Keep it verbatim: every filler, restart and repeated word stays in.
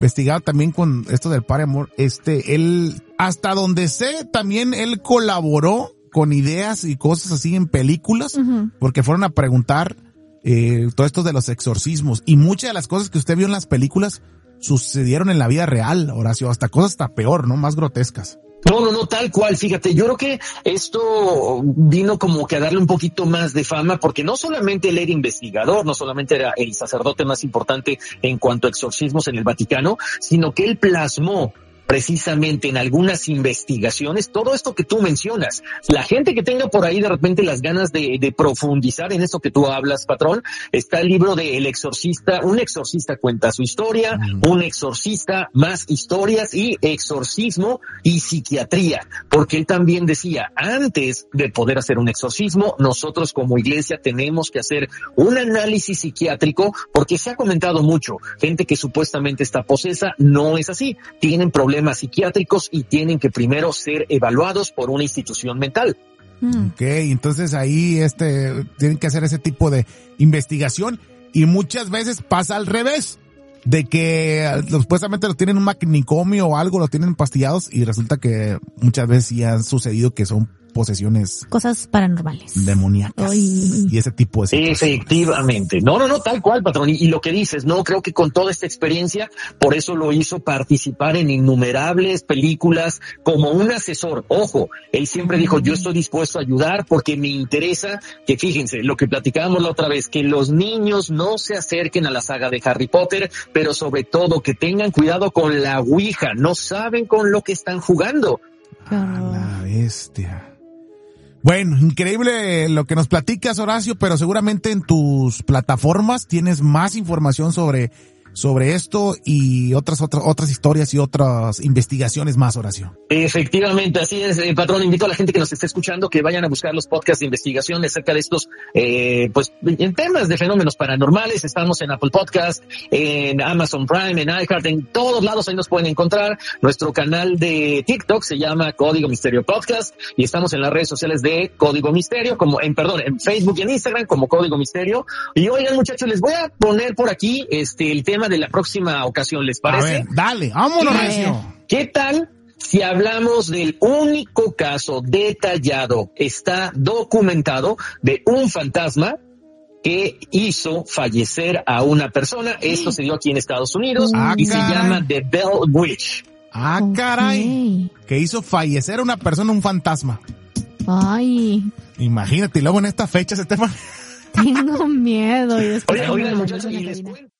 investigado también con esto del Paramore, este, él, hasta donde sé, también él colaboró con ideas y cosas así en películas, uh-huh. porque fueron a preguntar eh, todo esto de los exorcismos, y muchas de las cosas que usted vio en las películas sucedieron en la vida real, Horacio, hasta cosas hasta peor, ¿no? Más grotescas. No, no, no, tal cual, fíjate, yo creo que esto vino como que a darle un poquito más de fama, porque no solamente él era investigador, no solamente era el sacerdote más importante en cuanto a exorcismos en el Vaticano, sino que él plasmó precisamente en algunas investigaciones todo esto que tú mencionas. La gente que tenga por ahí de repente las ganas de, de profundizar en eso que tú hablas, patrón, está el libro de El Exorcista, un exorcista cuenta su historia, mm. un exorcista más historias y exorcismo y psiquiatría, porque él también decía, antes de poder hacer un exorcismo, nosotros como iglesia tenemos que hacer un análisis psiquiátrico, porque se ha comentado mucho, gente que supuestamente está posesa, no es así, tienen problemas psiquiátricos y tienen que primero ser evaluados por una institución mental. Ok, entonces ahí este tienen que hacer ese tipo de investigación y muchas veces pasa al revés, de que supuestamente los tienen un manicomio o algo, los tienen empastillados y resulta que muchas veces sí han sucedido que son posesiones, cosas paranormales, demoníacas. Ay. Y ese tipo de situaciones. Efectivamente. No, no, no, tal cual, patrón. Y, y lo que dices, no, creo que con toda esta experiencia, por eso lo hizo participar en innumerables películas como un asesor. Ojo, él siempre dijo, yo estoy dispuesto a ayudar porque me interesa que, fíjense, lo que platicábamos la otra vez, que los niños no se acerquen a la saga de Harry Potter, pero sobre todo que tengan cuidado con la Ouija, no saben con lo que están jugando. A la bestia. Bueno, increíble lo que nos platicas, Horacio, pero seguramente en tus plataformas tienes más información sobre sobre esto y otras otras otras historias y otras investigaciones más, Horacio. Efectivamente, así es, eh, patrón. Invito a la gente que nos esté escuchando que vayan a buscar los podcasts de investigación acerca de estos, eh, pues, en temas de fenómenos paranormales. Estamos en Apple Podcast, en Amazon Prime, en iHeart, en todos lados ahí nos pueden encontrar. Nuestro canal de TikTok se llama Código Misterio Podcast y estamos en las redes sociales de Código Misterio, como en, perdón, en Facebook y en Instagram como Código Misterio. Y oigan, muchachos, les voy a poner por aquí este el tema de la próxima ocasión, ¿les parece? A ver, dale, vámonos, Horacio. ¿Qué tal si hablamos del único caso detallado, está documentado, de un fantasma que hizo fallecer a una persona? Esto se dio aquí en Estados Unidos ah, y caray. se llama The Bell Witch. Ah, caray. Okay. Que hizo fallecer a una persona, un fantasma. Ay. Imagínate, y luego en esta fecha ese tema. Tengo miedo. Y Oigan, oigan, muchachos, y les cuento.